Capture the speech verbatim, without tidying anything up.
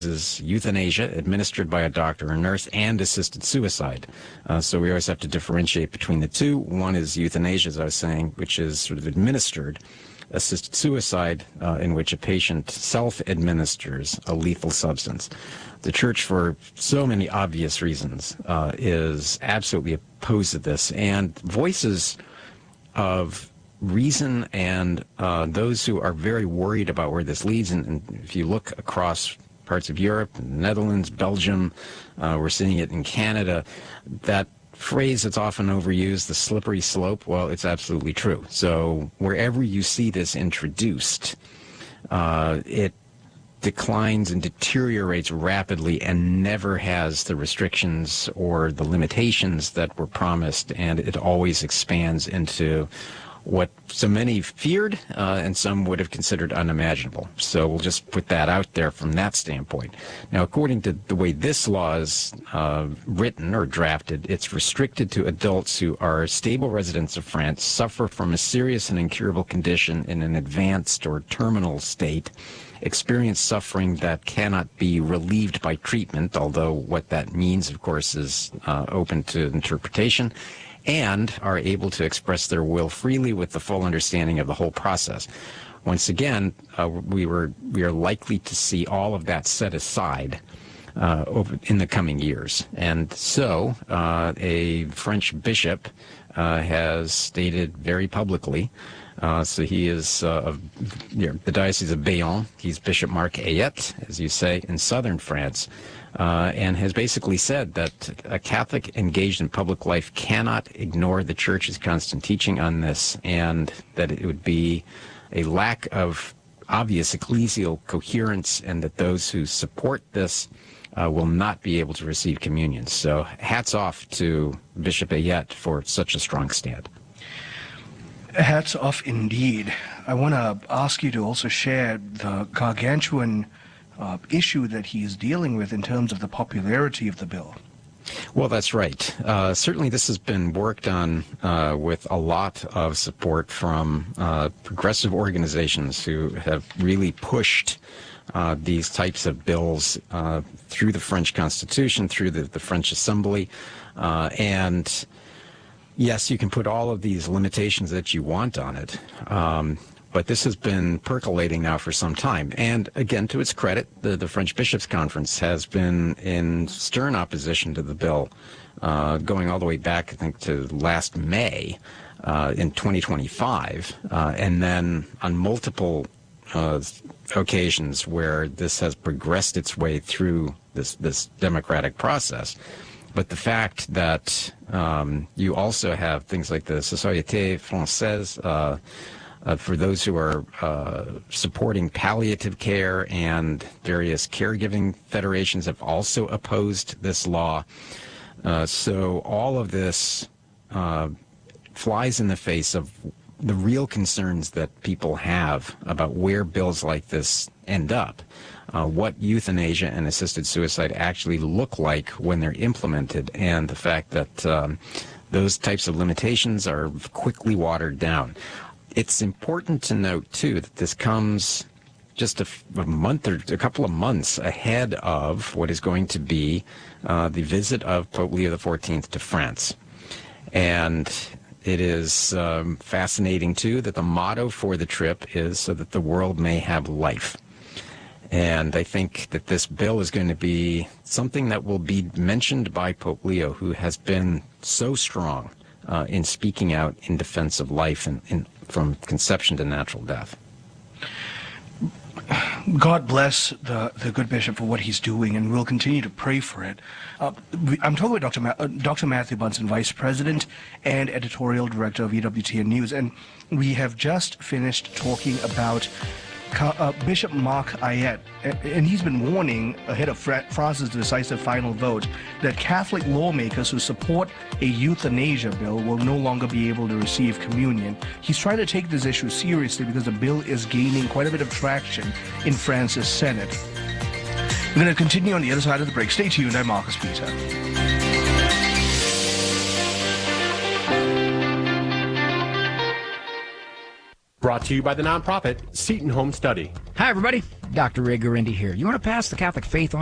is euthanasia administered by a doctor or nurse and assisted suicide. Uh, so we always have to differentiate between the two. One is euthanasia, as I was saying, which is sort of administered. Assisted suicide, uh, in which a patient self-administers a lethal substance. The church, for so many obvious reasons, uh, is absolutely opposed to this. And voices of reason and uh, those who are very worried about where this leads, and, and if you look across parts of Europe, Netherlands, Belgium, uh, we're seeing it in Canada, that phrase that's often overused, the slippery slope, well, it's absolutely true. So wherever you see this introduced, uh, it declines and deteriorates rapidly and never has the restrictions or the limitations that were promised, and it always expands into what so many feared uh, and some would have considered unimaginable. So we'll just put that out there from that standpoint. Now, according to the way this law is uh, written or drafted, it's restricted to adults who are stable residents of France, suffer from a serious and incurable condition in an advanced or terminal state, experience suffering that cannot be relieved by treatment, although what that means, of course, is uh, open to interpretation, and are able to express their will freely with the full understanding of the whole process. Once again, uh, we were we are likely to see all of that set aside uh, over in the coming years. And so uh, a French bishop uh, has stated very publicly, uh, so he is uh, of you know, the Diocese of Bayonne, he's Bishop Marc Ayet, as you say, in southern France, Uh, and has basically said that a Catholic engaged in public life cannot ignore the Church's constant teaching on this, and that it would be a lack of obvious ecclesial coherence, and that those who support this uh, will not be able to receive communion. So hats off to Bishop Ayet for such a strong stand. Hats off indeed. I want to ask you to also share the gargantuan Uh, issue that he is dealing with in terms of the popularity of the bill. Well, that's right. Uh, certainly this has been worked on uh, with a lot of support from uh, progressive organizations who have really pushed uh, these types of bills uh, through the French Constitution, through the, the French Assembly. Uh, and yes, you can put all of these limitations that you want on it. Um, But this has been percolating now for some time. And again, to its credit, the, the French Bishops' Conference has been in stern opposition to the bill, uh, going all the way back, I think, to last May uh, in twenty twenty-five. Uh, and then on multiple uh, occasions where this has progressed its way through this, this democratic process. But the fact that um, you also have things like the Société Française, uh, Uh, for those who are uh, supporting palliative care, and various caregiving federations have also opposed this law. Uh, so all of this uh, flies in the face of the real concerns that people have about where bills like this end up, uh, what euthanasia and assisted suicide actually look like when they're implemented, and the fact that um, those types of limitations are quickly watered down. It's important to note, too, that this comes just a, a month or a couple of months ahead of what is going to be uh, the visit of Pope Leo the fourteenth to France. And it is um, fascinating, too, that the motto for the trip is so that the world may have life. And I think that this bill is going to be something that will be mentioned by Pope Leo, who has been so strong uh, in speaking out in defense of life and in from conception to natural death. God bless the, the good bishop for what he's doing, and we'll continue to pray for it. Uh, I'm talking with Doctor Ma uh, Doctor Matthew Bunson, Vice President and Editorial Director of E W T N News, and we have just finished talking about Uh, Bishop Marc Ayet, and he's been warning ahead of France's decisive final vote that Catholic lawmakers who support a euthanasia bill will no longer be able to receive communion. He's trying to take this issue seriously because the bill is gaining quite a bit of traction in France's Senate. We're going to continue on the other side of the break. Stay tuned. I'm Marcus Peter. Brought to you by the nonprofit Seton Home Study. Hi, everybody. Doctor Ray Gurendi here. You want to pass the Catholic faith on